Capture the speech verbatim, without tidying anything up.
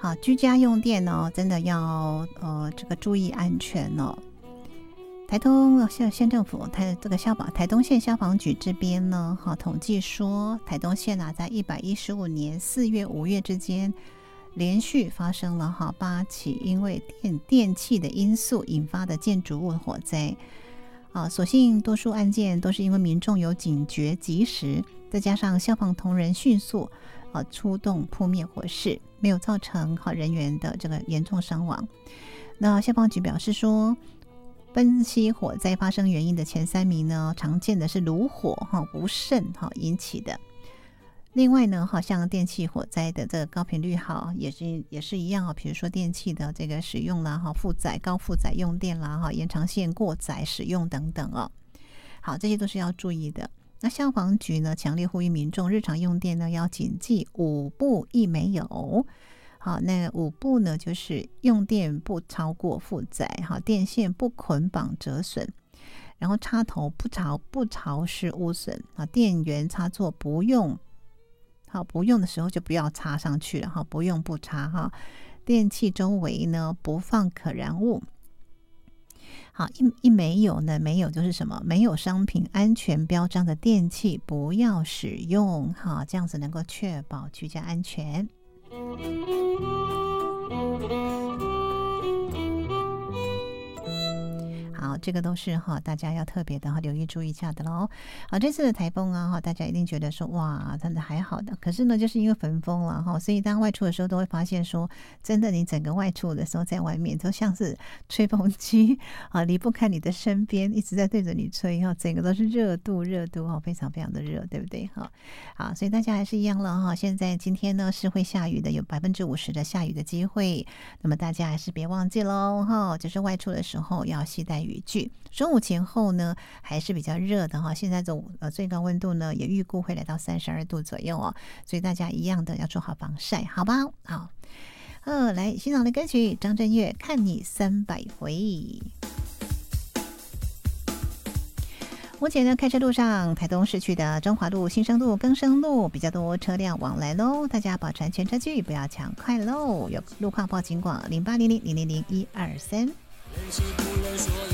好，居家用电哦，真的要呃这个注意安全哦。台东县县政府台这个消防台东县消防局这边呢，好统计说，台东县啊，在一百一十五年四月五月之间，连续发生了哈八起因为电电器的因素引发的建筑物火灾。啊，所幸多数案件都是因为民众有警觉及时，再加上消防同仁迅速啊出动扑灭火势，没有造成好人员的这个严重伤亡。那消防局表示说，分析火灾发生原因的前三名呢，常见的是炉火哈不慎哈引起的。另外呢，好像电器火灾的这个高频率哈，也是也是一样啊。比如说电器的这个使用啦，哈负载、高负载用电啦，哈延长线过载使用等等哦。好，这些都是要注意的。那消防局呢，强烈呼吁民众日常用电呢要谨记五不一没有。好，那五不呢，就是用电不超过负载，好，电线不捆绑折损。然后插头不潮不潮湿污损啊，电源插座不用。好，不用的时候就不要插上去了哈，不用不插哈。电器周围呢不放可燃物。好，一一没有呢，没有就是什么？没有商品安全标章的电器不要使用哈，这样子能够确保居家安全。好，这个都是哈，大家要特别的留意注意一下的喽。好，这次的台风啊，大家一定觉得说哇，真的还好的。可是呢，就是因为焚风了哈，所以当外出的时候都会发现说，真的你整个外出的时候在外面，就像是吹风机啊，离不开你的身边，一直在对着你吹哈，整个都是热度热度哈，非常非常的热，对不对哈？好，所以大家还是一样了哈。现在今天呢是会下雨的，有百分之五十的下雨的机会。那么大家还是别忘记喽哈，就是外出的时候要携带雨具。中午前后呢还是比较热的哈，现在的呃最高温度呢也预估会来到三十二度左右哦，所以大家一样的要做好防晒，好吧？好，呃，来欣赏的歌曲张震岳《看你三百回》。目前呢，开车路上，台东市区的中华路、新生路、更生路比较多车辆往来喽，大家保持安全车距，不要抢快喽。有路况报警广零八零零零零零一二三。